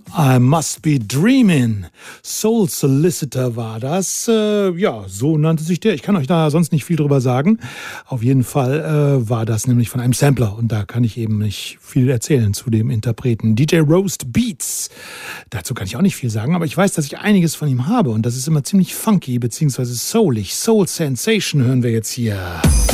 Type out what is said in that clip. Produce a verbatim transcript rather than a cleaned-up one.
I Must Be Dreamin'. Soul Solicitor war das. Äh, ja, so nannte sich der. Ich kann euch da sonst nicht viel drüber sagen. Auf jeden Fall äh, war das nämlich von einem Sampler. Und da kann ich eben nicht viel erzählen zu dem Interpreten. D J Roast Beats. Dazu kann ich auch nicht viel sagen, aber ich weiß, dass ich einiges von ihm habe. Und das ist immer ziemlich funky, beziehungsweise soulig. Soul Sensation hören wir jetzt hier.